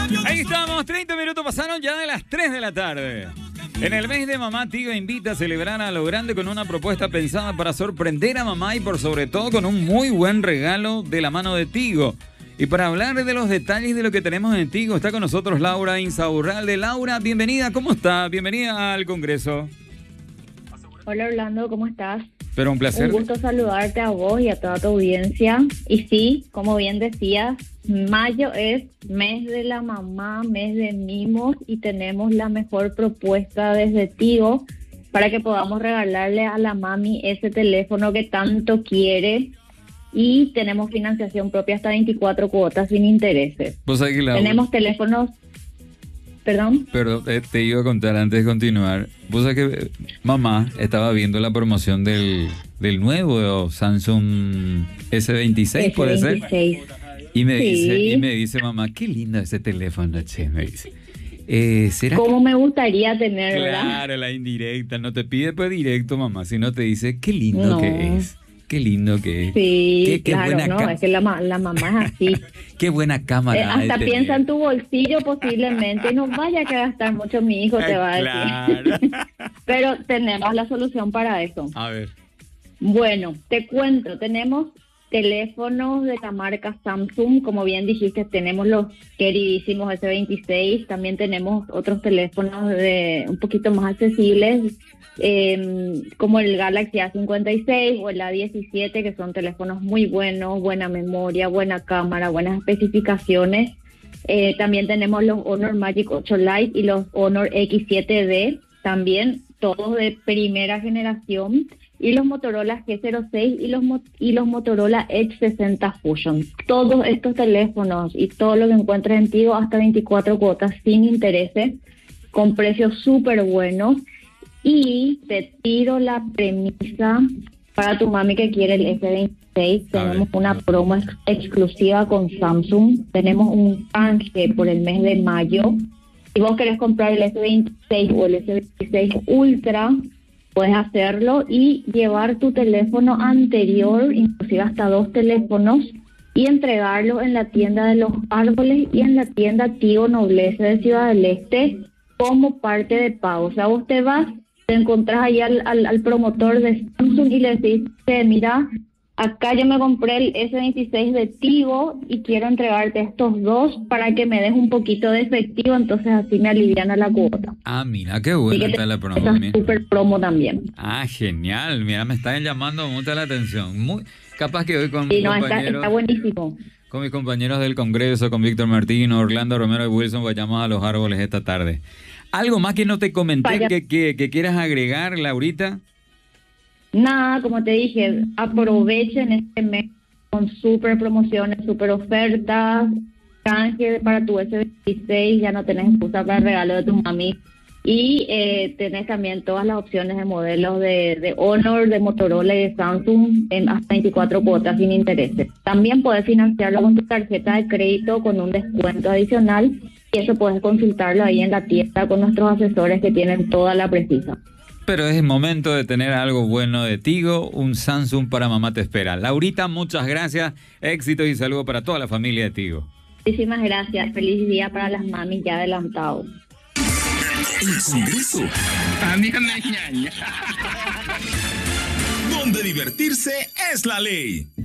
Ahí estamos, 30 minutos pasaron ya de las 3 de la tarde. En el mes de mamá, Tigo invita a celebrar a lo grande con una propuesta pensada para sorprender a mamá y por sobre todo con un muy buen regalo de la mano de Tigo. Y para hablar de los detalles de lo que tenemos en Tigo, está con nosotros Laura Insaurralde. Laura, bienvenida, ¿cómo está? Bienvenida al Congreso. Hola Orlando, ¿cómo estás? Pero un placer. Un gusto saludarte a vos y a toda tu audiencia. Y sí, como bien decías, mayo es mes de la mamá, mes de mimos y tenemos la mejor propuesta desde Tigo para que podamos regalarle a la mami ese teléfono que tanto quiere. Y tenemos financiación propia hasta 24 cuotas sin intereses. ¿Vos sabés que tenemos teléfonos... ¿Perdón? Pero te iba a contar antes de continuar. Vos sabés que mamá estaba viendo la promoción del nuevo Samsung S26, ¿puede ser? Y me dice mamá, qué lindo ese teléfono, che, me dice. ¿Será ¿Cómo me gustaría tener, verdad? Claro, la indirecta. No te pide pues directo, mamá, sino te dice, qué lindo que es. Qué lindo que es. Sí, qué claro, buena no, es que la mamá es así. Qué buena cámara. Hasta piensa en tu bolsillo posiblemente. No vaya a gastar mucho mi hijo, te va a decir. Pero tenemos la solución para eso. A ver. Bueno, te cuento, tenemos teléfonos de la marca Samsung. Como bien dijiste, tenemos los queridísimos S26. También tenemos otros teléfonos de un poquito más accesibles, como el Galaxy A56 o el A17, que son teléfonos muy buenos, buena memoria, buena cámara, buenas especificaciones. También tenemos los Honor Magic 8 Lite y los Honor X7D, también todos de primera generación, y los Motorola G06 y los Motorola Edge 60 Fusion. Todos estos teléfonos y todo lo que encuentres en Tigo hasta 24 cuotas sin intereses, con precios súper buenos. Y te tiro la premisa para tu mami que quiere el S26. Tenemos una promo exclusiva con Samsung. Tenemos un canje por el mes de mayo. Si vos querés comprar el S26 o el S26 Ultra, puedes hacerlo y llevar tu teléfono anterior, inclusive hasta 2 teléfonos, y entregarlo en la tienda de Los Árboles y en la tienda Tigo Nobleza de Ciudad del Este como parte de pago. O sea, vos te vas, te encontrás ahí al promotor de Samsung y le decís, mira, acá yo me compré el S26 de Tigo y quiero entregarte estos 2 para que me des un poquito de efectivo, entonces así me aliviana la cuota. Ah, mira, qué buena está la promo. Esa super promo también. Ah, genial, mira, me están llamando mucho la atención. Muy capaz que hoy con sí, no, está buenísimo. Con mis compañeros del Congreso, con Víctor Martín, Orlando Romero y Wilson, vayamos a Los Árboles esta tarde. ¿Algo más que no te comenté que quieras agregar, Laurita? Nada, como te dije, aprovechen este mes con super promociones, super ofertas, canje para tu S26, ya no tenés excusa para el regalo de tu mami. Y tenés también todas las opciones de modelos de Honor, de Motorola y de Samsung en hasta 24 cuotas sin intereses. También puedes financiarlo con tu tarjeta de crédito con un descuento adicional, y eso puedes consultarlo ahí en la tienda con nuestros asesores que tienen toda la precisa. Pero es el momento de tener algo bueno de Tigo, un Samsung para mamá te espera. Laurita, muchas gracias, éxito y saludo para toda la familia de Tigo. Muchísimas gracias, feliz día para las mamis ya adelantados. El Congreso. Donde divertirse es la ley.